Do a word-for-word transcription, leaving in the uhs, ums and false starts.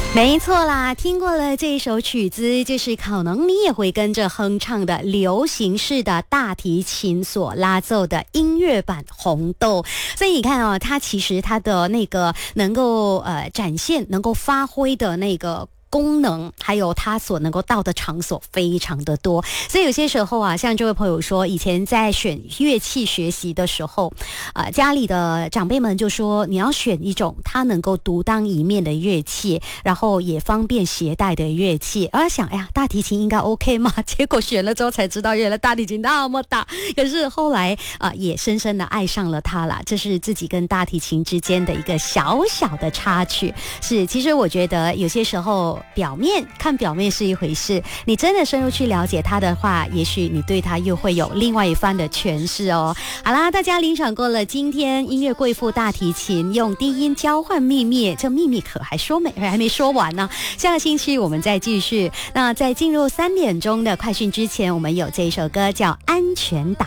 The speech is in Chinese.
没错啦，听过了这一首曲子，就是可能你也会跟着哼唱的流行式的大提琴所拉奏的音乐版《红豆》。所以你看哦，它其实它的那个能够呃展现、能够发挥的那个功能，还有他所能够到的场所非常的多，所以有些时候啊，像这位朋友说，以前在选乐器学习的时候，呃，家里的长辈们就说你要选一种它能够独当一面的乐器，然后也方便携带的乐器。而想，哎呀，大提琴应该 OK 吗？结果选了之后才知道，原来大提琴那么大。可是后来啊、呃，也深深的爱上了它啦。这是自己跟大提琴之间的一个小小的插曲。是，其实我觉得有些时候。表面看表面是一回事，你真的深入去了解它的话，也许你对它又会有另外一番的诠释哦。好啦，大家领赏过了今天音乐贵妇大提琴用低音交换秘密，这秘密可还说没还没说完呢。下个星期我们再继续。那在进入三点钟的快讯之前，我们有这一首歌叫《安全岛》。